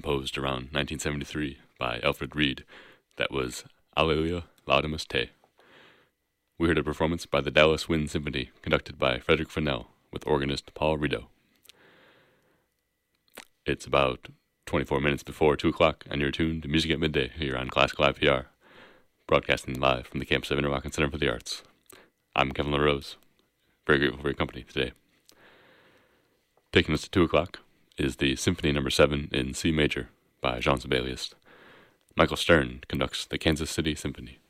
composed around 1973 by Alfred Reed that was Alleluia Laudamus Te. We heard a performance by the Dallas Wind Symphony conducted by Frederick Fennell with organist Paul Rideau. It's about 24 minutes before 2 o'clock, and you're tuned to Music at Midday here on Classical IPR, broadcasting live from the campus of Interlochen Center for the Arts. I'm Kevin LaRose. Very grateful for your company today. Taking us to 2 o'clock is the Symphony No. 7 in C major by Jean Sibelius. Michael Stern conducts the Kansas City Symphony.